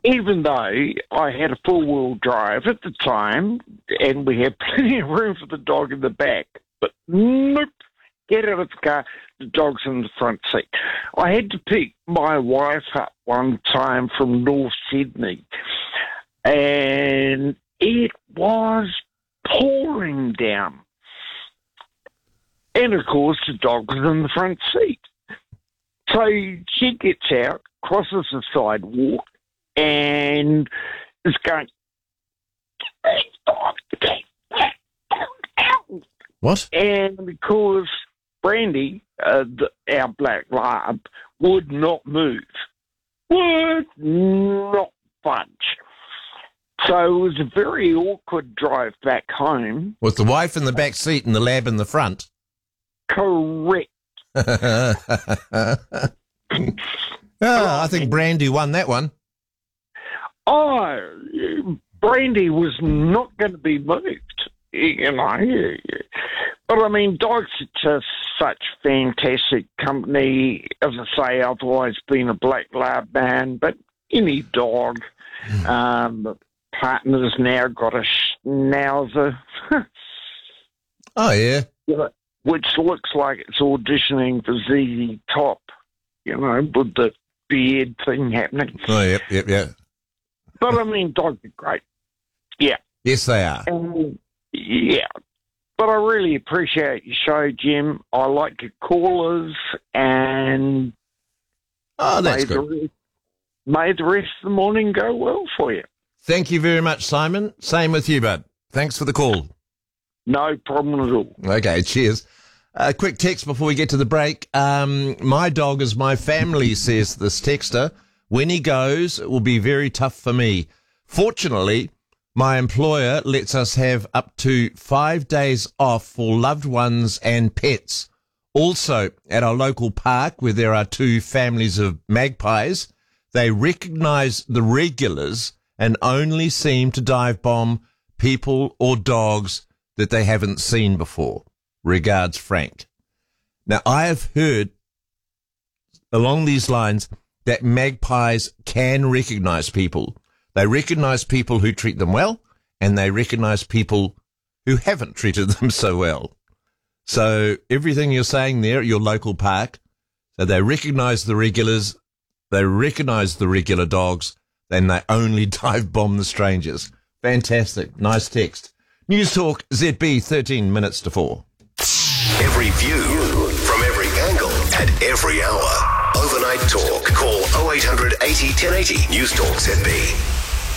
even though I had a four-wheel drive at the time and we had plenty of room for the dog in the back, but nope, get out of the car, the dog's in the front seat. I had to pick my wife up one time from North Sydney, and it was pouring down. And, of course, the dog was in the front seat. So she gets out, crosses the sidewalk, and is going, What? and because Brandy, our black lab, would not move, would not budge. So it was a very awkward drive back home. With the wife in the back seat and the lab in the front. Correct. I think Brandy won that one. Oh, Brandy was not going to be moved, you know. But, I mean, dogs are just such fantastic company. As I say, I've always been a black lab man, but any dog, partner's now got a schnauzer. Oh, yeah. Which looks like it's auditioning for ZZ Top, you know, with the beard thing happening. Oh, yep. But, I mean, dogs are great. Yeah. Yes, they are. Yeah. But I really appreciate your show, Jim. I like your callers, and that's good. May the rest of the morning go well for you. Thank you very much, Simon. Same with you, bud. Thanks for the call. No problem at all. Okay, cheers. A quick text before we get to the break. My dog is my family, says this texter. When he goes, it will be very tough for me. Fortunately, my employer lets us have up to 5 days off for loved ones and pets. Also, at our local park, where there are 2 families of magpies, they recognise the regulars and only seem to dive bomb people or dogs that they haven't seen before. Regards, Frank. Now, I have heard along these lines that magpies can recognise people. They recognise people who treat them well, and they recognise people who haven't treated them so well. So everything you're saying there at your local park, so they recognise the regulars, they recognise the regular dogs, then they only dive bomb the strangers. Fantastic. Nice text. News Talk ZB, 13 minutes to 4. Every view from every angle at every hour. Overnight Talk. Call 0800 80 1080. News Talk ZB.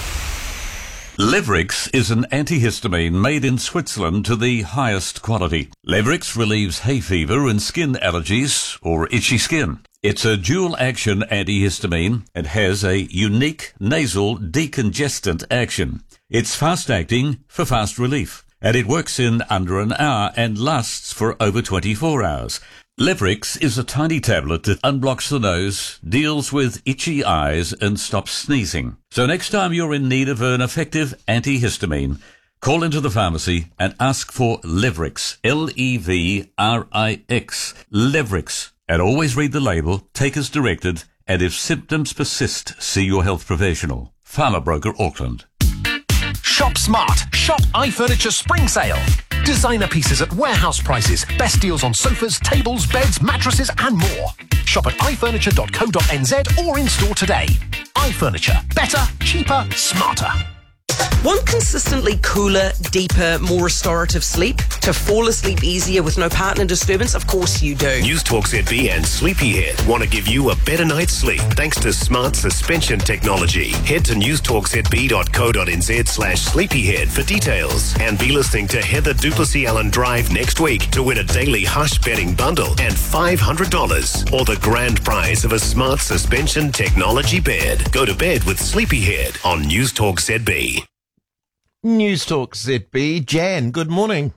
Levrix is an antihistamine made in Switzerland to the highest quality. Levrix relieves hay fever and skin allergies or itchy skin. It's a dual-action antihistamine and has a unique nasal decongestant action. It's fast-acting for fast relief, and it works in under an hour and lasts for over 24 hours. Levrix is a tiny tablet that unblocks the nose, deals with itchy eyes, and stops sneezing. So next time you're in need of an effective antihistamine, call into the pharmacy and ask for Levrix, Levrix, Levrix. And always read the label, take as directed, and if symptoms persist, see your health professional. Farmer Broker Auckland. Shop smart. Shop iFurniture Spring Sale. Designer pieces at warehouse prices. Best deals on sofas, tables, beds, mattresses and more. Shop at ifurniture.co.nz or in store today. iFurniture. Better, cheaper, smarter. Want consistently cooler, deeper, more restorative sleep? To fall asleep easier with no partner disturbance? Of course you do. News Talk ZB and Sleepyhead want to give you a better night's sleep thanks to smart suspension technology. Head to newstalkzb.co.nz/sleepyhead for details. And be listening to Heather Duplessis Allen Drive next week to win a daily Hush betting bundle and $500 or the grand prize of a smart suspension technology bed. Go to bed with Sleepyhead on News Talk ZB. News Talk ZB. Jan, good morning.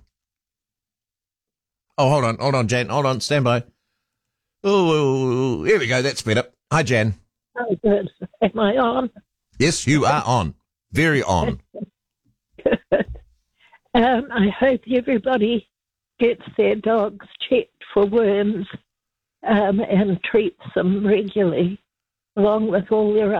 Oh, hold on, Jan. Hold on, stand by. Oh, here we go. That's better. Hi, Jan. Oh, good. Am I on? Yes, you are on. Very on. Good. I hope everybody gets their dogs checked for worms and treats them regularly, along with all their